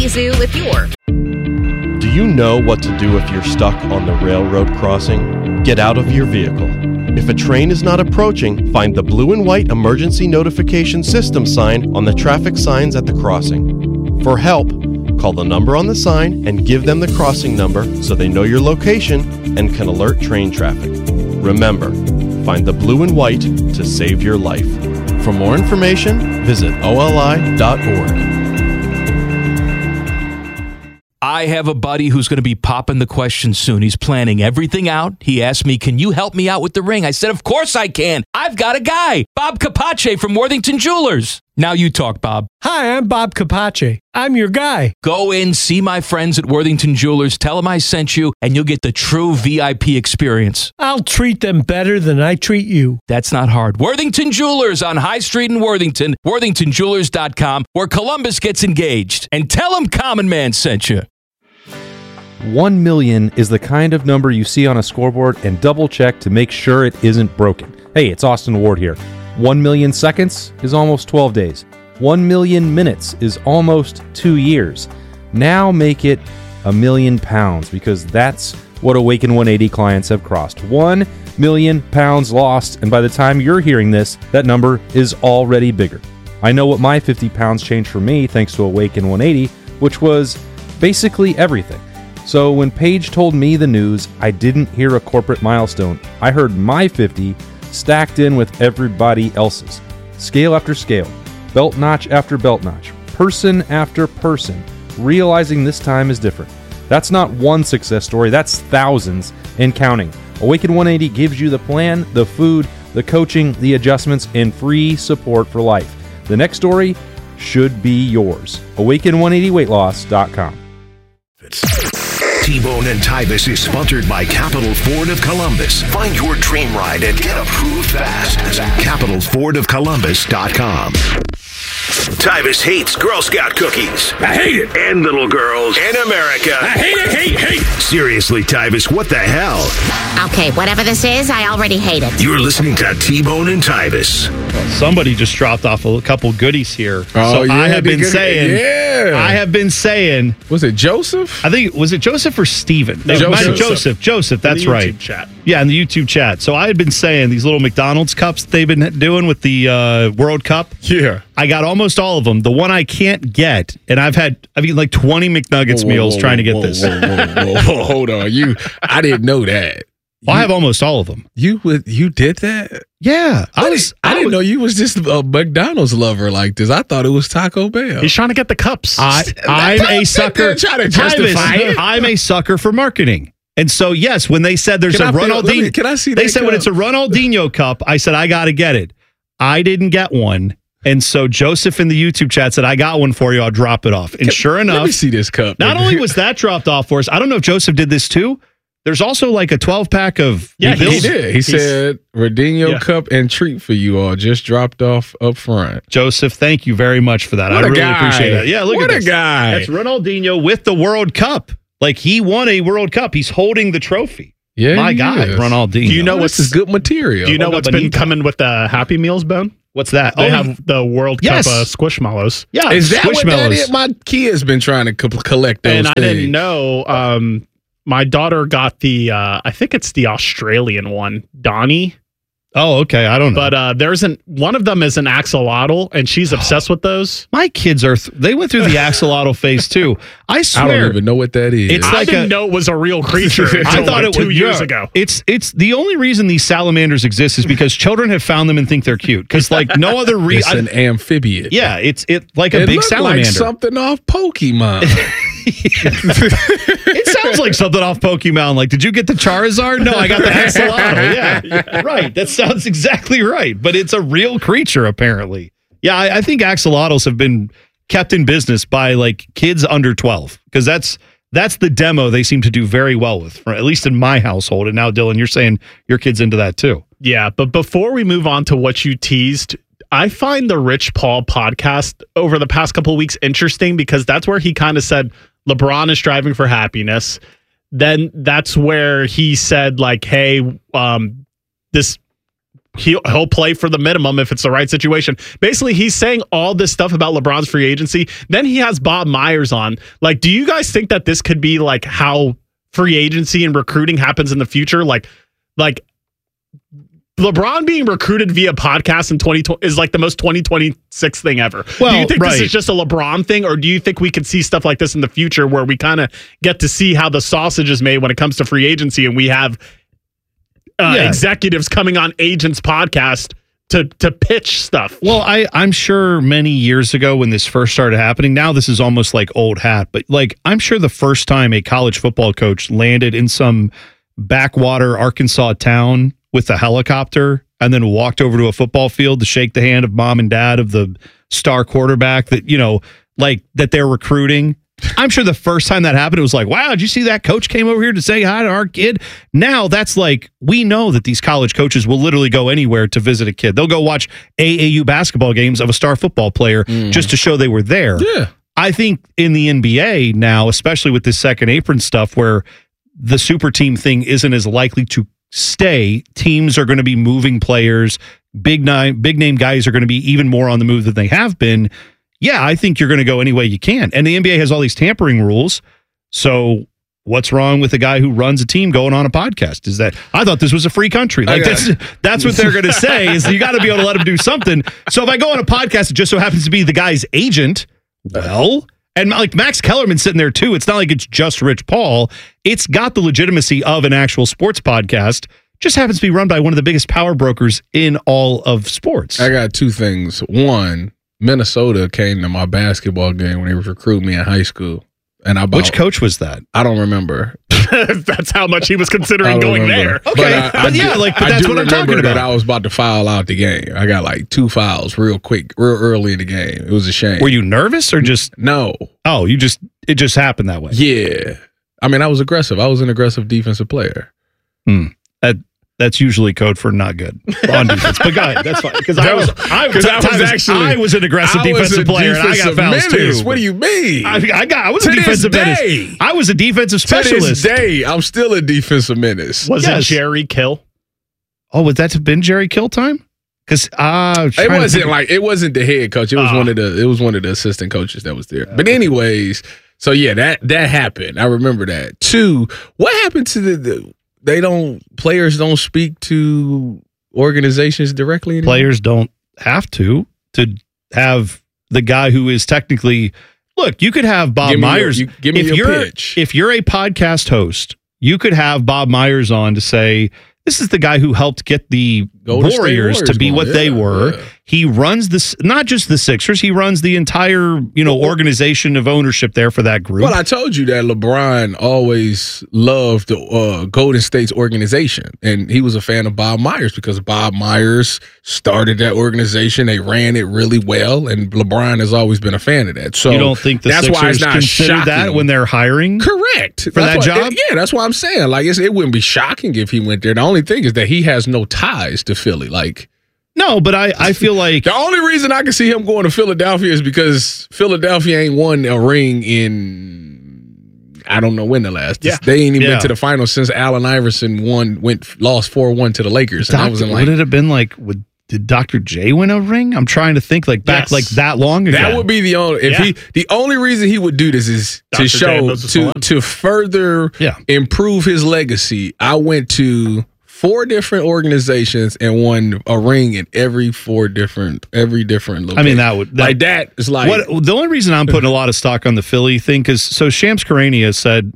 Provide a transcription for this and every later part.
Zoo with your... Do you know what to do if you're stuck on the railroad crossing? Get out of your vehicle. If a train is not approaching, find the blue and white emergency notification system sign on the traffic signs at the crossing. For help, call the number on the sign and give them the crossing number so they know your location and can alert train traffic. Remember, find the blue and white to save your life. For more information, visit oli.org. I have a buddy who's going to be popping the question soon. He's planning everything out. He asked me, can you help me out with the ring? I said, of course I can. I've got a guy, Bob Capace from Worthington Jewelers. Now you talk, Bob. Hi, I'm Bob Capace. I'm your guy. Go in, see my friends at Worthington Jewelers, tell them I sent you, and you'll get the true VIP experience. I'll treat them better than I treat you. That's not hard. Worthington Jewelers on High Street in Worthington, worthingtonjewelers.com, where Columbus gets engaged. And tell them Common Man sent you. 1 million is the kind of number you see on a scoreboard and double check to make sure it isn't broken. Hey, it's Austin Ward here. 1 million seconds is almost 12 days. 1 million minutes is almost 2 years. Now make it £1 million, because that's what Awaken 180 clients have crossed. 1 million pounds lost, and by the time you're hearing this, that number is already bigger. I know what my 50 pounds changed for me thanks to Awaken 180, which was basically everything. So when Paige told me the news, I didn't hear a corporate milestone. I heard my 50 stacked in with everybody else's. Scale after scale, belt notch after belt notch, person after person, realizing this time is different. That's not one success story, that's thousands and counting. Awaken 180 gives you the plan, the food, the coaching, the adjustments, and free support for life. The next story should be yours. Awaken180weightloss.com. T-Bone and Tyvis is sponsored by Capital Ford of Columbus. Find your dream ride and get approved fast at capitalfordofcolumbus.com. Tyvis hates Girl Scout cookies. I hate it. And little girls. And America. I hate. Seriously, Tyvis, what the hell? Okay, whatever this is, I already hate it. You're listening to T-Bone and Tyvis. Well, somebody just dropped off a couple goodies here. Oh, so yeah, I have been saying. Was it Joseph? I think, was it Joseph or Steven? No, Joseph, that's right. Chat. Yeah, in the YouTube chat. So I had been saying these little McDonald's cups they've been doing with the World Cup. Yeah. I got almost all of them. The one I can't get, and I've eaten like 20 McNuggets meals trying to get this. Whoa, hold on. I didn't know that. Well, I have almost all of them. You did that? Yeah. I didn't know you was just a McDonald's lover like this. I thought it was Taco Bell. He's trying to get the cups. I'm a sucker. Trying to justify it. I'm a sucker for marketing. And so, yes, when they said there's a Ronaldinho, can I see that? They said when it's a Ronaldinho cup, I said, I got to get it. I didn't get one. And so Joseph in the YouTube chat said, I got one for you. I'll drop it off. And sure enough, let me see this cup. Not only was that dropped off for us, I don't know if Joseph did this too. There's also like a 12-pack of... Yeah, he did. He said, Ronaldinho cup and treat for you all just dropped off up front. Joseph, thank you very much for that. I really appreciate that. Yeah, look at this. What a guy. That's Ronaldinho with the World Cup. Like, he won a World Cup. He's holding the trophy. Yeah, my God, Ronaldinho. Do you know what's good material? Do you know what's been coming with the Happy Meals, Bone? What's that? They have the World Cup Squishmallows. Yeah, is that what that is? My kid's been trying to collect those and things. I didn't know. My daughter got the, I think it's the Australian one, Donnie. Oh, okay. I don't know. But one of them is an axolotl, and she's obsessed with those. My kids they went through the axolotl phase too. I swear. I don't even know what that is. I didn't know it was a real creature until I thought it was 2 years ago. It's the only reason these salamanders exist is because children have found them and think they're cute. Because like no other reason. It's an amphibian. Yeah, it's like a big salamander. Like something off Pokemon. It sounds like something off Pokemon. Like, did you get the Charizard? No, I got the axolotl. Yeah, right. That sounds exactly right. But it's a real creature, apparently. Yeah, I think axolotls have been kept in business by like kids under 12 because that's the demo they seem to do very well with, at least in my household. And now, Dylan, you're saying your kid's into that too. Yeah, but before we move on to what you teased, I find the Rich Paul podcast over the past couple of weeks interesting because that's where he kind of said LeBron is striving for happiness. Then that's where he said like, hey, this he'll play for the minimum if it's the right situation. Basically, he's saying all this stuff about LeBron's free agency. Then he has Bob Myers on. Like, do you guys think that this could be like how free agency and recruiting happens in the future? Like LeBron being recruited via podcast in 2020 is like the most 2026 thing ever. Well, do you think right. this is just a LeBron thing, or do you think we could see stuff like this in the future where we kind of get to see how the sausage is made when it comes to free agency, and we have executives coming on agents' podcast to pitch stuff? Well, I'm sure many years ago when this first started happening, now this is almost like old hat, but like I'm sure the first time a college football coach landed in some backwater Arkansas town with a helicopter and then walked over to a football field to shake the hand of mom and dad of the star quarterback that, like that they're recruiting. I'm sure the first time that happened, it was like, wow, did you see that coach came over here to say hi to our kid? Now that's like, we know that these college coaches will literally go anywhere to visit a kid. They'll go watch AAU basketball games of a star football player just to show they were there. Yeah. I think in the NBA now, especially with this second apron stuff where the super team thing isn't as likely to stay, teams are going to be moving players. Big name guys are going to be even more on the move than they have been. Yeah, I think you're going to go any way you can. And the NBA has all these tampering rules. So what's wrong with a guy who runs a team going on a podcast? Is that I thought this was a free country. Like that's what they're going to say is you got to be able to let him do something. So if I go on a podcast, it just so happens to be the guy's agent, well, and like Max Kellerman's sitting there too. It's not like it's just Rich Paul. It's got the legitimacy of an actual sports podcast. Just happens to be run by one of the biggest power brokers in all of sports. I got two things. One, Minnesota came to my basketball game when they were recruiting me in high school. And which coach was that? I don't remember. That's how much he was considering going there. Okay, but that's what I'm talking about. That I was about to foul out the game. I got like 2 fouls real quick, real early in the game. It was a shame. Were you nervous or just no? Oh, it just happened that way. Yeah, I mean, I was aggressive. I was an aggressive defensive player. That's usually code for not good on defense. But go ahead, that's fine. Because I was an aggressive defensive player and I got fouls too. What do you mean? I was a defensive menace. I was a defensive specialist. To this day, I'm still a defensive menace. Was it Jerry Kill? Oh, would that have been Jerry Kill time? Because it wasn't the head coach. It was one of the assistant coaches that was there. But anyways, so yeah, that happened. I remember that. 2, what happened to players don't speak to organizations directly anymore? Players don't have to have the guy who is technically, look, you could have Bob Myers. Give me your pitch. If you're a podcast host, you could have Bob Myers on to say, this is the guy who helped get the Warriors to be what they were. Yeah. He runs this, not just the Sixers, he runs the entire, organization of ownership there for that group. Well, I told you that LeBron always loved Golden State's organization, and he was a fan of Bob Myers because Bob Myers started that organization. They ran it really well, and LeBron has always been a fan of that. So you don't think the Sixers consider that when they're hiring? Correct. For that job? Yeah, that's what I'm saying. Like, it wouldn't be shocking if he went there. The only thing is that he has no ties to Philly. Like, no, but I feel like the only reason I can see him going to Philadelphia is because Philadelphia ain't won a ring in I don't know when the last. Yeah. They ain't even been to the finals since Allen Iverson lost 4-1 to the Lakers. And I was like, would it have been like? Did Dr. J win a ring? I'm trying to think like that long ago. That would be the only the only reason he would do this is Dr. to show to further improve his legacy. I went to 4 different organizations and won a ring in every different location. I mean, that is like the only reason I'm putting a lot of stock on the Philly thing because Shams Charania said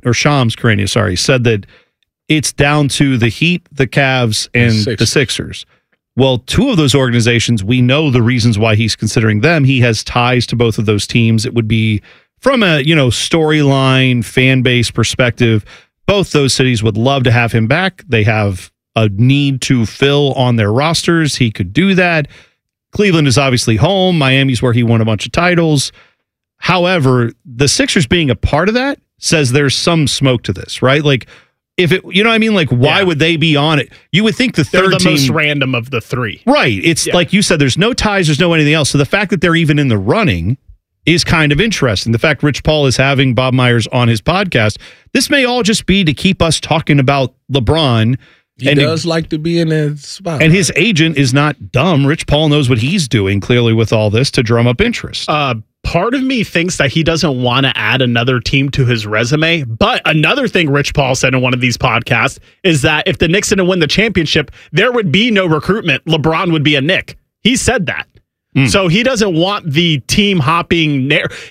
that it's down to the Heat, the Cavs, and the Sixers. Well, 2 of those organizations, we know the reasons why he's considering them. He has ties to both of those teams. It would be from a storyline, fan base perspective. Both those cities would love to have him back. They have a need to fill on their rosters. He could do that. Cleveland is obviously home. Miami's where he won a bunch of titles. However, the Sixers being a part of that says there's some smoke to this, right? Like, if it, you know what I mean? Like, why would they be on it? You would think they're the most random of the 3. Right. It's like you said, there's no ties, there's no anything else. So the fact that they're even in the running is kind of interesting. The fact Rich Paul is having Bob Myers on his podcast, this may all just be to keep us talking about LeBron He does like to be in that spot. And his agent is not dumb. Rich Paul knows what he's doing, clearly, with all this to drum up interest. Part of me thinks that he doesn't want to add another team to his resume. But another thing Rich Paul said in one of these podcasts is that if the Knicks didn't win the championship, there would be no recruitment. LeBron would be a Knick. He said that. So he doesn't want the team hopping.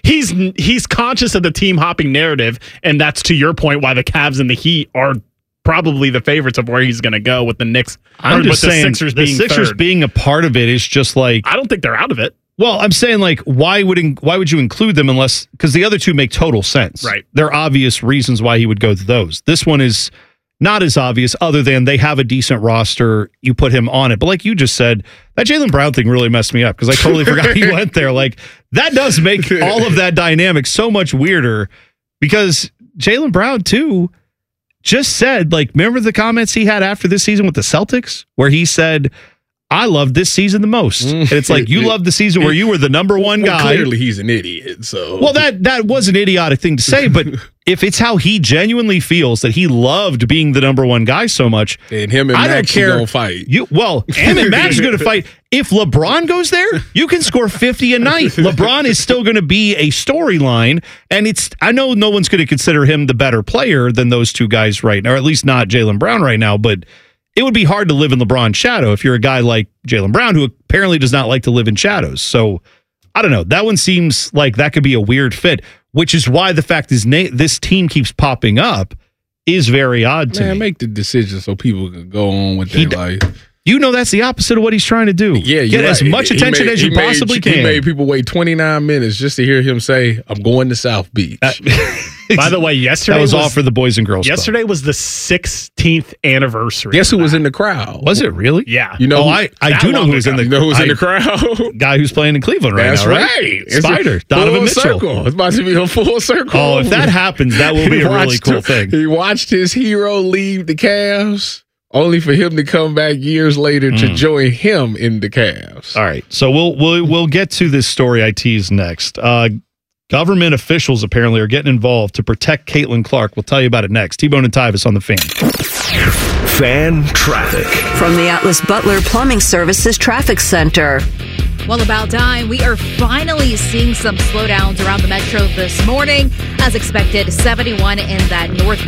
He's conscious of the team hopping narrative. And that's, to your point, why the Cavs and the Heat are probably the favorites of where he's going to go with the Knicks. I'm just saying the Sixers being a part of it is just like, I don't think they're out of it. Well, I'm saying, like, why would you include them unless, because the other two make total sense. Right. There are obvious reasons why he would go to those. This one is not as obvious, other than they have a decent roster. You put him on it. But like you just said, that Jaylen Brown thing really messed me up because I totally forgot he went there. Like, that does make all of that dynamic so much weirder because Jaylen Brown, too, just said, like, remember the comments he had after this season with the Celtics where he said, I love this season the most. And it's like, you love the season where you were the number one guy. Clearly, he's an idiot. So, well, that was an idiotic thing to say, but if it's how he genuinely feels that he loved being the number one guy so much, and him and Max are gonna fight. Him and Max are going to fight. If LeBron goes there, you can score 50 a night. LeBron is still going to be a storyline, and I know no one's going to consider him the better player than those two guys right now, or at least not Jaylen Brown right now, but it would be hard to live in LeBron's shadow if you're a guy like Jaylen Brown, who apparently does not like to live in shadows. So, I don't know. That one seems like that could be a weird fit, which is why the fact is this team keeps popping up is very odd to me. Make the decision so people can go on with their life. You know that's the opposite of what he's trying to do. Yeah, get as much attention as you possibly can. He made people wait 29 minutes just to hear him say, I'm going to South Beach. By the way, yesterday that was all for the Boys and Girls Yesterday Club. was the 16th anniversary. Guess who was in the crowd? Was it really? Yeah. You know, I do know who was in the. You know who's in the crowd? Guy who's playing in Cleveland right now, right? That's right. Spider, Donovan Mitchell. Circle. It's about to be a full circle. Oh, if that happens, that will be a really cool thing. He watched his hero leave the Cavs, only for him to come back years later to join him in the Cavs. All right, so we'll get to this story I teased next. Government officials apparently are getting involved to protect Caitlin Clark. We'll tell you about it next. T-Bone and Tyvis on the Fan. Fan traffic from the Atlas Butler Plumbing Services Traffic Center. Well, about time, we are finally seeing some slowdowns around the metro this morning. As expected, 71 in that north